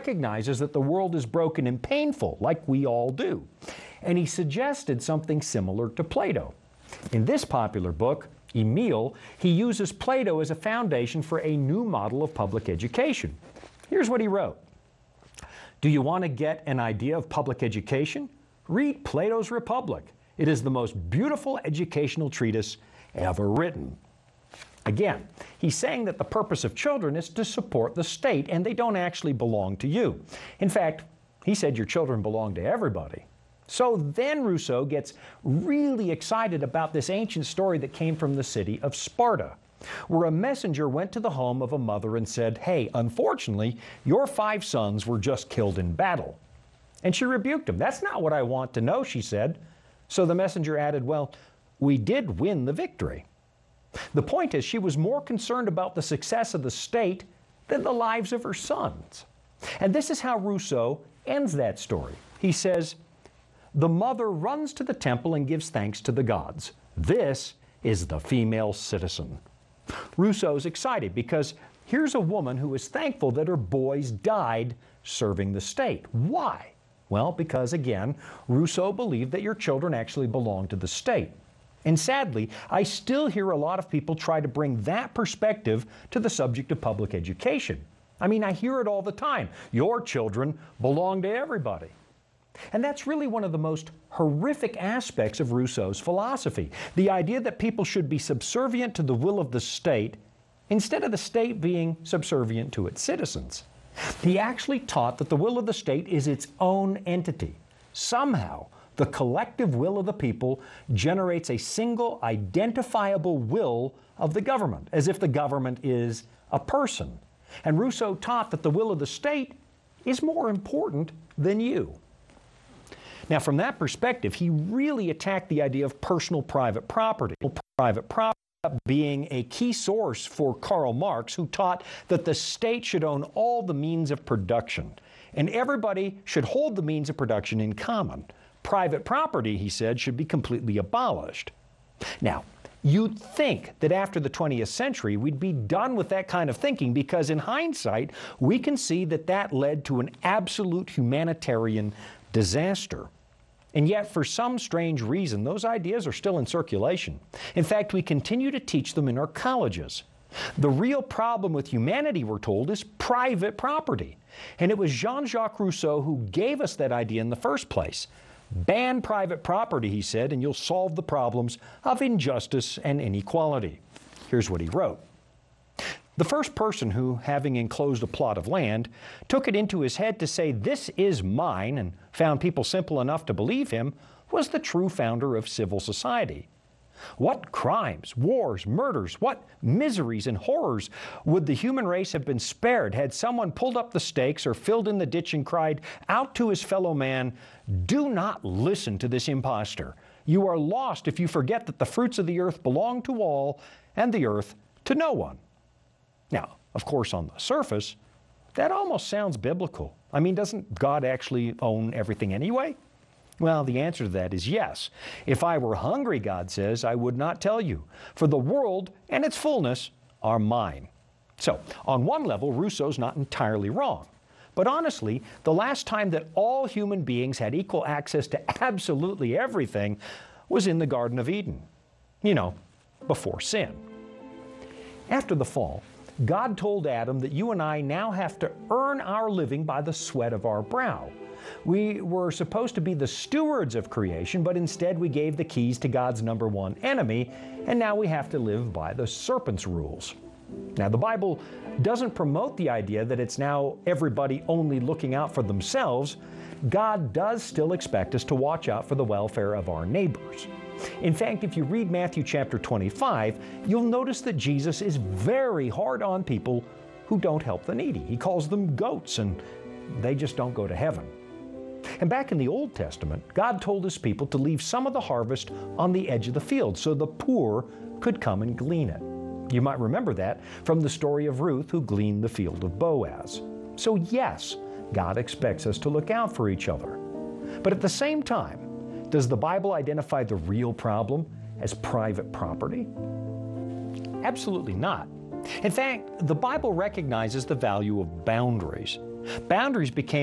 recognizes that the world is broken and painful, like we all do. And he suggested something similar to Plato. In this popular book, Emile, he uses Plato as a foundation for a new model of public education. Here's what he wrote. Do you want to get an idea of public education? Read Plato's Republic. It is the most beautiful educational treatise ever written. Again, he's saying that the purpose of children is to support the state, and they don't actually belong to you. In fact, he said your children belong to everybody. So then Rousseau gets really excited about this ancient story that came from the city of Sparta, where a messenger went to the home of a mother and said, hey, unfortunately, your 5 sons were just killed in battle. And she rebuked him. That's not what I want to know, she said. So the messenger added, well, we did win the victory. The point is, she was more concerned about the success of the state than the lives of her sons. And this is how Rousseau ends that story. He says, the mother runs to the temple and gives thanks to the gods. This is the female citizen. Rousseau's excited because here's a woman who is thankful that her boys died serving the state. Why? Well, because again, Rousseau believed that your children actually belong to the state. And sadly, I still hear a lot of people try to bring that perspective to the subject of public education. I mean, I hear it all the time. Your children belong to everybody. And that's really one of the most horrific aspects of Rousseau's philosophy. The idea that people should be subservient to the will of the state instead of the state being subservient to its citizens. He actually taught that the will of the state is its own entity. Somehow, the collective will of the people generates a single identifiable will of the government, as if the government is a person. And Rousseau taught that the will of the state is more important than you. Now, from that perspective, he really attacked the idea of personal private property. Private property being a key source for Karl Marx, who taught that the state should own all the means of production, and everybody should hold the means of production in common. Private property, he said, should be completely abolished. Now, you'd think that after the 20th century, we'd be done with that kind of thinking, because in hindsight, we can see that that led to an absolute humanitarian disaster. And yet, for some strange reason, those ideas are still in circulation. In fact, we continue to teach them in our colleges. The real problem with humanity, we're told, is private property. And it was Jean-Jacques Rousseau who gave us that idea in the first place. Ban private property, he said, and you'll solve the problems of injustice and inequality. Here's what he wrote. The first person who, having enclosed a plot of land, took it into his head to say, this is mine, and found people simple enough to believe him, was the true founder of civil society. What crimes, wars, murders, what miseries and horrors would the human race have been spared had someone pulled up the stakes or filled in the ditch and cried out to his fellow man, do not listen to this impostor. You are lost if you forget that the fruits of the earth belong to all and the earth to no one. Now, of course, on the surface, that almost sounds biblical. I mean, doesn't God actually own everything anyway? Well, the answer to that is yes. If I were hungry, God says, I would not tell you, for the world and its fullness are mine. So, on one level, Rousseau's not entirely wrong. But honestly, the last time that all human beings had equal access to absolutely everything was in the Garden of Eden. You know, before sin. After the fall, God told Adam that you and I now have to earn our living by the sweat of our brow. We were supposed to be the stewards of creation, but instead we gave the keys to God's number one enemy, and now we have to live by the serpent's rules. Now, the Bible doesn't promote the idea that it's now everybody only looking out for themselves. God does still expect us to watch out for the welfare of our neighbors. In fact, if you read Matthew chapter 25, you'll notice that Jesus is very hard on people who don't help the needy. He calls them goats, and they just don't go to heaven. And back in the Old Testament, God told His people to leave some of the harvest on the edge of the field so the poor could come and glean it. You might remember that from the story of Ruth, who gleaned the field of Boaz. So yes, God expects us to look out for each other. But at the same time, does the Bible identify the real problem as private property? Absolutely not. In fact, the Bible recognizes the value of boundaries. Boundaries became